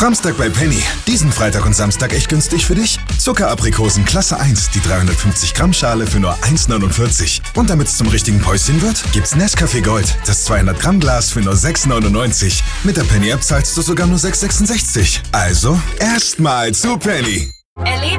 Samstag bei Penny. Diesen Freitag und Samstag echt günstig für dich? Zuckeraprikosen Klasse 1, die 350 Gramm Schale für nur 1,49. Und damit es zum richtigen Päuschen wird, gibt's Nescafé Gold, das 200 Gramm Glas für nur 6,99. Mit der Penny App zahlst du sogar nur 6,66. Also, erstmal zu Penny. Erlebe